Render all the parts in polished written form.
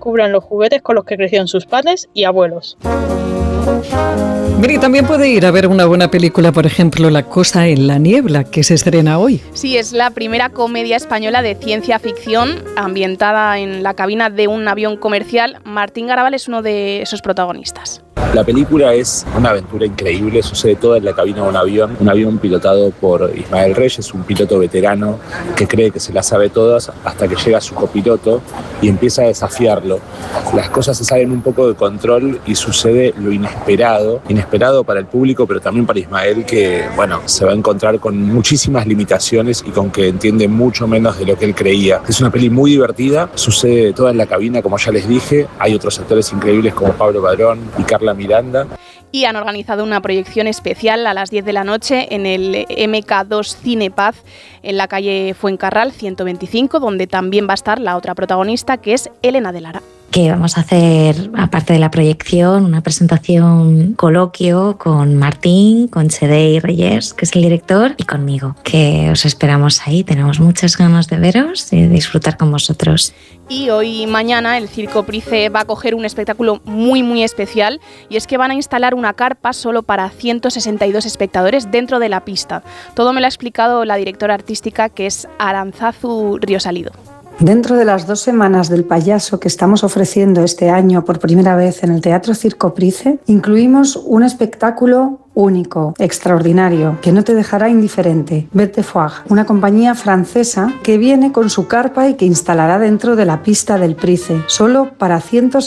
descubran los juguetes con los que crecieron sus padres y abuelos. Miri, también puede ir a ver una buena película, por ejemplo, La cosa en la niebla, que se estrena hoy. Sí, es la primera comedia española de ciencia ficción ambientada en la cabina de un avión comercial. Martín Garabal es uno de esos protagonistas. La película es una aventura increíble, sucede toda en la cabina de un avión pilotado por Ismael Reyes, un piloto veterano que cree que se las sabe todas hasta que llega su copiloto y empieza a desafiarlo. Las cosas se salen un poco de control y sucede lo inesperado para el público, pero también para Ismael, que se va a encontrar con muchísimas limitaciones y con que entiende mucho menos de lo que él creía. Es una peli muy divertida, sucede toda en la cabina, como ya les dije. Hay otros actores increíbles como Pablo Padrón y Carla Miranda. Y han organizado una proyección especial a las 10 de la noche en el MK2 Cinepaz en la calle Fuencarral 125, donde también va a estar la otra protagonista, que es Elena de Lara. Que vamos a hacer, aparte de la proyección, una presentación coloquio con Martín, con Chedei Reyes, que es el director, y conmigo, que os esperamos ahí. Tenemos muchas ganas de veros y de disfrutar con vosotros. Y hoy y mañana el Circo Price va a coger un espectáculo muy, muy especial, y es que van a instalar una carpa solo para 162 espectadores dentro de la pista. Todo me lo ha explicado la directora artística, que es Arantzazu Riosalido. Dentro de las 2 semanas del payaso que estamos ofreciendo este año por primera vez en el Teatro Circo Price, incluimos un espectáculo único, extraordinario, que no te dejará indiferente. Bête de Foire, una compañía francesa que viene con su carpa y que instalará dentro de la pista del Price, solo para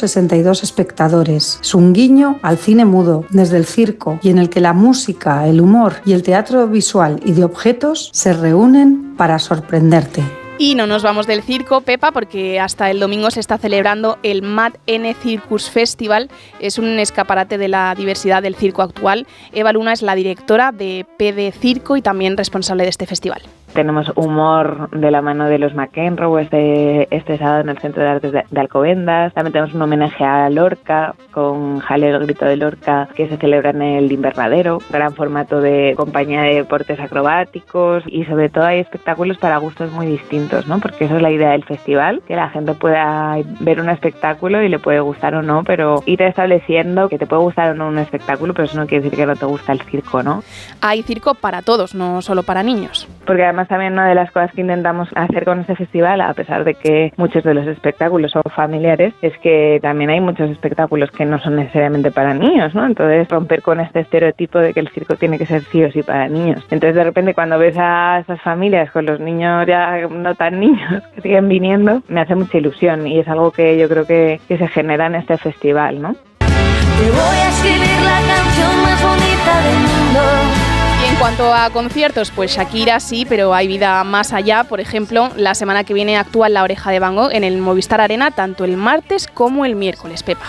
162 espectadores. Es un guiño al cine mudo desde el circo, y en el que la música, el humor y el teatro visual y de objetos se reúnen para sorprenderte. Y no nos vamos del circo, Pepa, porque hasta el domingo se está celebrando el Mad N Circus Festival. Es un escaparate de la diversidad del circo actual. Eva Luna es la directora de PD Circo y también responsable de este festival. Tenemos humor de la mano de los McEnroe este sábado en el Centro de Artes de Alcobendas. También tenemos un homenaje a Lorca con Jale el grito de Lorca, que se celebra en el Invernadero. Gran formato de compañía de deportes acrobáticos, y sobre todo hay espectáculos para gustos muy distintos, ¿no? Porque eso es la idea del festival, que la gente pueda ver un espectáculo y le puede gustar o no, pero ir estableciendo que te puede gustar o no un espectáculo, pero eso no quiere decir que no te gusta el circo, ¿no? Hay circo para todos, no solo para niños. Porque además también una de las cosas que intentamos hacer con este festival, a pesar de que muchos de los espectáculos son familiares, es que también hay muchos espectáculos que no son necesariamente para niños, ¿no? Entonces romper con este estereotipo de que el circo tiene que ser sí o sí para niños. Entonces de repente cuando ves a esas familias con los niños ya no tan niños que siguen viniendo, me hace mucha ilusión, y es algo que yo creo que se genera en este festival, ¿no? Te voy a escribir la canción más bonita del mundo. Y en cuanto a conciertos, pues Shakira sí, pero hay vida más allá. Por ejemplo, la semana que viene actúa La Oreja de Van Gogh en el Movistar Arena, tanto el martes como el miércoles, Pepa.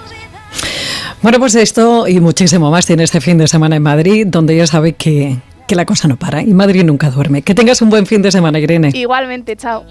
Bueno, pues esto y muchísimo más tiene este fin de semana en Madrid, donde ya sabe que la cosa no para y Madrid nunca duerme. Que tengas un buen fin de semana, Irene. Igualmente, chao.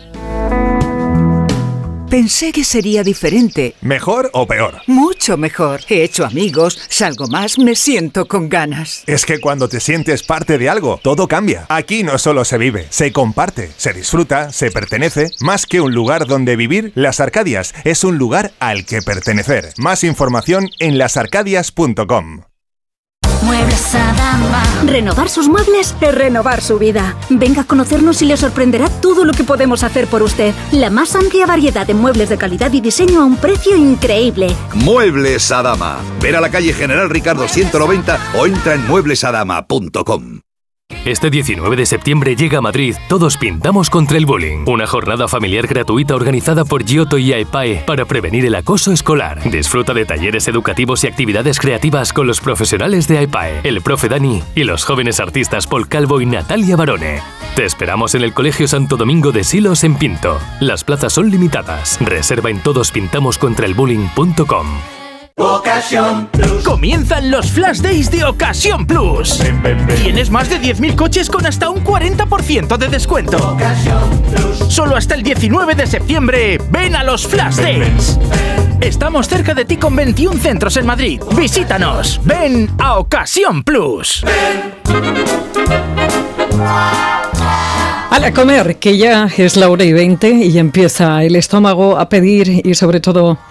Pensé que sería diferente. ¿Mejor o peor? Mucho mejor. He hecho amigos, salgo más, me siento con ganas. Es que cuando te sientes parte de algo, todo cambia. Aquí no solo se vive, se comparte, se disfruta, se pertenece. Más que un lugar donde vivir, Las Arcadias es un lugar al que pertenecer. Más información en lasarcadias.com. Muebles Adama. Renovar sus muebles es renovar su vida. Venga a conocernos y le sorprenderá todo lo que podemos hacer por usted. La más amplia variedad de muebles de calidad y diseño a un precio increíble. Muebles Adama. Ver a la calle General Ricardo 190 o entra en mueblesadama.com. Este 19 de septiembre llega a Madrid Todos Pintamos contra el Bullying, una jornada familiar gratuita organizada por Giotto y AEPAE para prevenir el acoso escolar. Disfruta de talleres educativos y actividades creativas con los profesionales de AEPAE, el profe Dani y los jóvenes artistas Paul Calvo y Natalia Barone. Te esperamos en el Colegio Santo Domingo de Silos en Pinto. Las plazas son limitadas. Reserva en todospintamoscontraelbullying.com. Ocasión Plus. Comienzan los Flash Days de Ocasión Plus. Tienes más de 10.000 coches con hasta un 40% de descuento. Ocasión Plus. Solo hasta el 19 de septiembre, ven a los Flash Days. Estamos cerca de ti con 21 centros en Madrid. Visítanos. Ven a Ocasión Plus. A la comer, que ya es la 1:20 y empieza el estómago a pedir y sobre todo